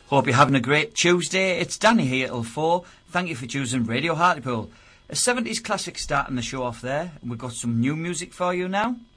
Hope you're having a great Tuesday. It's Danny here till 4. Thank you for choosing Radio Hartlepool. A 70s classic starting the show off there. We've got some new music for you now.